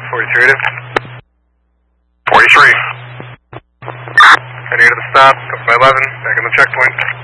43. 43. Heading to the stop, covered by 11, back on the checkpoint.